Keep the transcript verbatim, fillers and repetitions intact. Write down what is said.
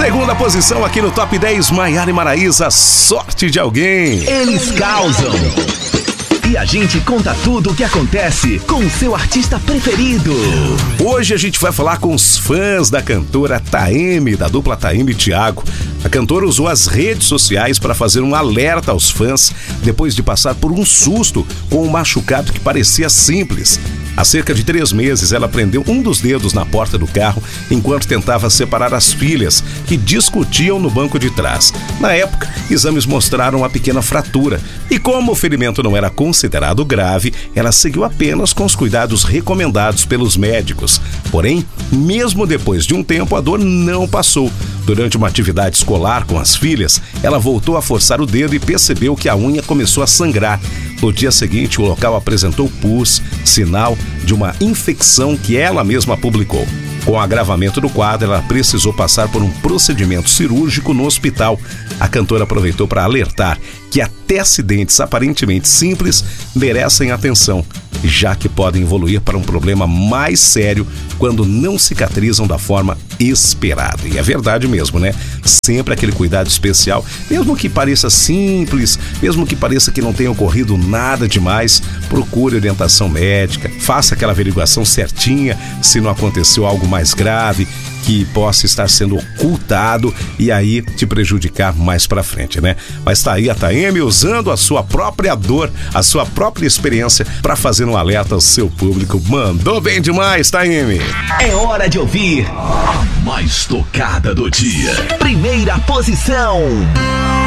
Segunda posição aqui no Top dez, Maiara e Maraísa, Sorte de Alguém. Eles causam. E a gente conta tudo o que acontece com o seu artista preferido. Hoje a gente vai falar com os fãs da cantora Taeme, da dupla Taeme e Thiago. A cantora usou as redes sociais para fazer um alerta aos fãs depois de passar por um susto com um machucado que parecia simples. Há cerca de três meses, ela prendeu um dos dedos na porta do carro enquanto tentava separar as filhas, que discutiam no banco de trás. Na época, exames mostraram uma pequena fratura e, como o ferimento não era considerado grave, ela seguiu apenas com os cuidados recomendados pelos médicos. Porém, mesmo depois de um tempo, a dor não passou. Durante uma atividade escolar com as filhas, ela voltou a forçar o dedo e percebeu que a unha começou a sangrar. No dia seguinte, o local apresentou pus, sinal de uma infecção que ela mesma publicou. Com o agravamento do quadro, ela precisou passar por um procedimento cirúrgico no hospital. A cantora aproveitou para alertar que até acidentes aparentemente simples merecem atenção, já que podem evoluir para um problema mais sério quando não cicatrizam da forma esperada. E é verdade mesmo, né? Sempre aquele cuidado especial, mesmo que pareça simples, mesmo que pareça que não tenha ocorrido nada demais, procure orientação médica, faça aquela averiguação certinha se não aconteceu algo mais grave que possa estar sendo ocultado e aí te prejudicar mais pra frente, né? Mas tá aí a Taeme usando a sua própria dor, a sua própria experiência pra fazer um alerta ao seu público. Mandou bem demais, Taeme! É hora de ouvir a mais tocada do dia. Primeira posição.